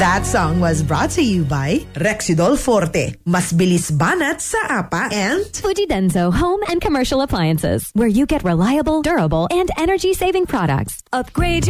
That song was brought to you by Rexidol Forte. Mas bilis banat sa apa, and Fujidenzo Home and Commercial Appliances, where you get reliable, durable, and energy-saving products. Upgrade